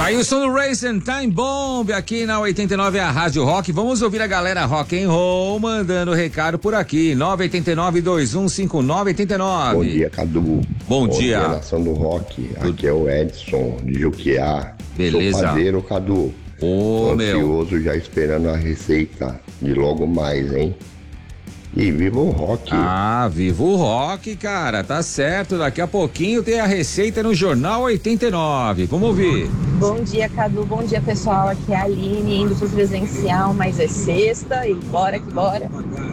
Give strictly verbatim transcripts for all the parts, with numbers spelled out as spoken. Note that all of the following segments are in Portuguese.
Aí o som do Racing Time Bomb aqui na oitenta e nove, a Rádio Rock. Vamos ouvir a galera Rock and Roll mandando recado por aqui. nove oito nove, dois um cinco nove, oito nove. Bom dia, Cadu. Bom, Bom dia. dia, nação do rock. Aqui é o Edson de Juquiá. Beleza. Sou padeiro, Cadu. Ô, ansioso, meu. já esperando a receita de logo mais, hein? E viva o rock. Ah, viva o rock, cara. Tá certo. Daqui a pouquinho tem a receita no Jornal oitenta e nove. Vamos ouvir. Bom dia, Cadu. Bom dia, pessoal. Aqui é a Aline, indo pro presencial, mas é sexta e bora que bora.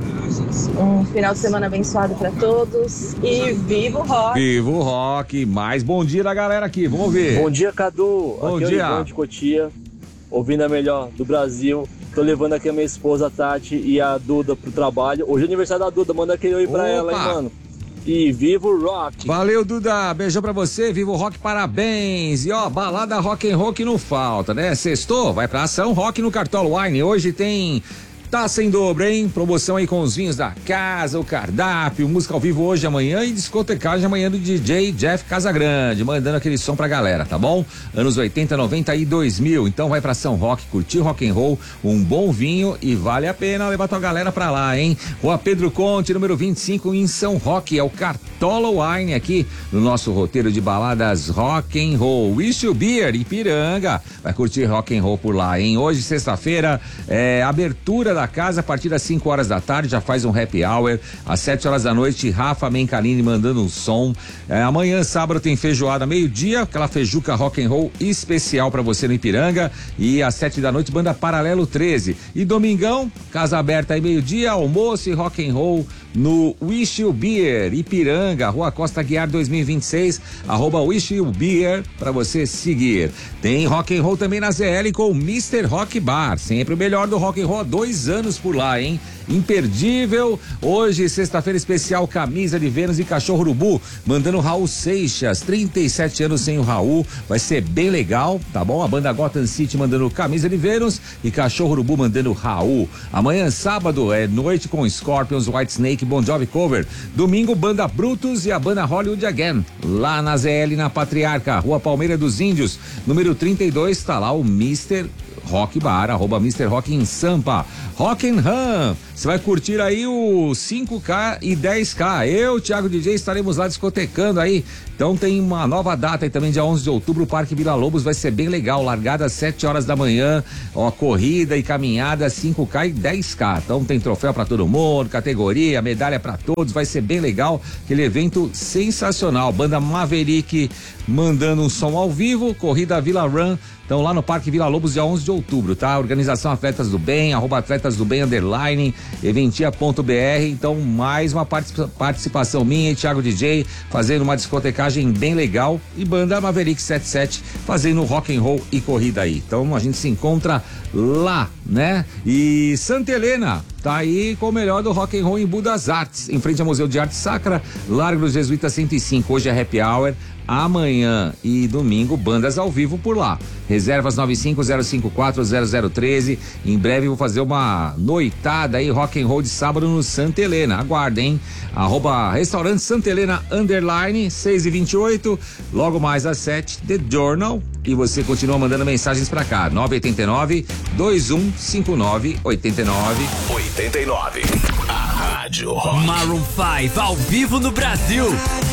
Um final de semana abençoado pra todos e viva o rock. Viva o rock. Mais bom dia da galera aqui. Vamos ouvir. Bom dia, Cadu. Bom aqui dia. é o Ivan de Cotia, ouvindo a melhor do Brasil. Tô levando aqui a minha esposa, a Tati, e a Duda pro trabalho. Hoje é aniversário da Duda, manda aquele oi pra Opa. ela, hein, mano. E viva o rock. Valeu, Duda. Beijão pra você. Viva o rock, parabéns. E ó, balada rock and roll que não falta, né? Sextou, vai pra ação Rock no Cartola Wine. Hoje tem taça em dobro, hein? Promoção aí com os vinhos da casa, o cardápio, música ao vivo hoje, amanhã e discotecagem amanhã do D J Jeff Casagrande, mandando aquele som pra galera, tá bom? Anos oitenta, noventa e dois mil. Então vai pra São Roque, curtir rock and roll, um bom vinho e vale a pena levar tua galera pra lá, hein? Rua Pedro Conte, número vinte e cinco, em São Roque, é o Cartola Wine aqui no nosso roteiro de baladas rock and roll. Wish You Beer, Ipiranga, vai curtir rock and roll por lá, hein? Hoje, sexta-feira, é abertura da casa a partir das cinco horas da tarde, já faz um happy hour. Às sete horas da noite, Rafa Mencalini mandando um som. É, amanhã, sábado, tem feijoada meio-dia, aquela feijuca rock and roll especial pra você no Ipiranga. E às sete da noite, banda Paralelo treze. E domingão, casa aberta aí meio-dia, almoço e rock and roll no Wish You Beer, Ipiranga, Rua Costa Guiar dois mil e vinte e seis, arroba Wish You Beer, pra você seguir. Tem rock and roll também na Z L com o mister Rock Bar, sempre o melhor do rock and roll há dois anos por lá, hein? Imperdível. Hoje, sexta-feira especial, camisa de Vênus e Cachorro Urubu, mandando Raul Seixas, trinta e sete anos sem o Raul, vai ser bem legal, tá bom? A banda Gotham City mandando camisa de Vênus e Cachorro Urubu mandando Raul. Amanhã, sábado, é noite com Scorpions, White Snake, Bon Jovi Cover. Domingo, banda Brutus e a banda Hollywood Again, lá na Z L, na Patriarca, Rua Palmeira dos Índios, número trinta e dois, tá lá o mister Rock Bar, arroba mister Rock em Sampa. Rock and Ram, você vai curtir aí o cinco K e dez K. Eu, Thiago D J, estaremos lá discotecando aí. Então tem uma nova data aí também, dia onze de outubro, o Parque Vila Lobos, vai ser bem legal. Largada às sete horas da manhã, ó, corrida e caminhada cinco K e dez K. Então tem troféu pra todo mundo, categoria, medalha pra todos, vai ser bem legal. Aquele evento sensacional. Banda Maverick mandando um som ao vivo, corrida Vila Run. Então lá no Parque Vila Lobos, dia onze de outubro, tá? Organização Atletas do Bem, arroba Atletas do Bem, underline, eventia ponto b r. Então mais uma participa- participação minha e Thiago D J, fazendo uma discotecagem bem legal. E banda Maverick setenta e sete, fazendo rock and roll e corrida aí. Então a gente se encontra lá, né? E Santa Helena tá aí com o melhor do rock and roll em Budas Artes, em frente ao Museu de Arte Sacra, Largo dos Jesuítas cento e cinco. Hoje é happy hour. Amanhã e domingo, bandas ao vivo por lá. Reservas nove cinco zero cinco quatro zero zero um três. Em breve vou fazer uma noitada aí, rock and roll de sábado no Santa Helena. Aguardem, hein? Arroba Restaurante Santa Helena, underline, seis e vinte e oito. Logo mais às sete, The Journal. E você continua mandando mensagens pra cá. nove oito nove, dois um cinco nove, oito nove. oitenta e nove. A Rádio Rock. Maroon cinco ao vivo no Brasil.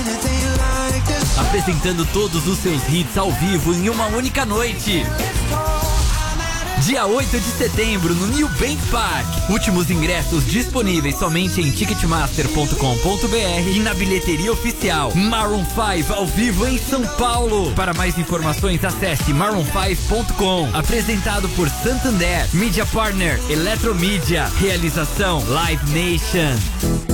Apresentando todos os seus hits ao vivo em uma única noite. Dia oito de setembro no New Bank Park. Últimos ingressos disponíveis somente em ticketmaster ponto com ponto b r e na bilheteria oficial. Maroon cinco ao vivo em São Paulo. Para mais informações, acesse maroon cinco ponto com. Apresentado por Santander, Media Partner, Eletromídia. Realização Live Nation.